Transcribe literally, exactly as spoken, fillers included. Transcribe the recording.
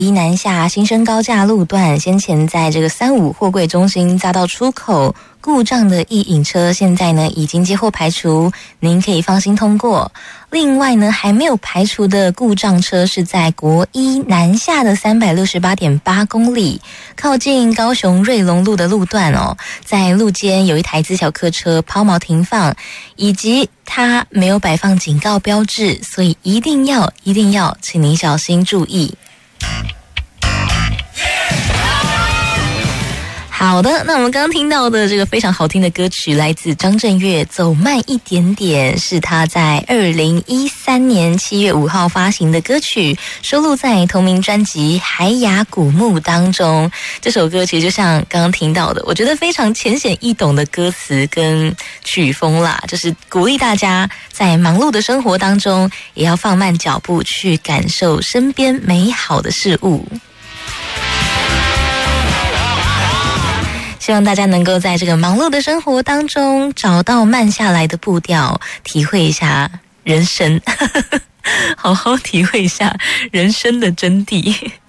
宜南下新生高架路段，先前在这个三五货柜中心匝道出口故障的一引车，现在呢已经接获排除，您可以放心通过。另外呢，还没有排除的故障车是在国一南下的 三百六十八点八公里，靠近高雄瑞隆路的路段哦，在路肩有一台自小客车抛锚停放，以及它没有摆放警告标志，所以一定要一定要请您小心注意。好的，那我们刚刚听到的这个非常好听的歌曲来自张震岳，走慢一点点，是他在二零一三年七月五号发行的歌曲，收录在同名专辑《海雅古墓》当中。这首歌其实就像刚刚听到的，我觉得非常浅显易懂的歌词跟曲风啦，就是鼓励大家在忙碌的生活当中也要放慢脚步，去感受身边美好的事物。希望大家能够在这个忙碌的生活当中找到慢下来的步调，体会一下人生好好体会一下人生的真谛。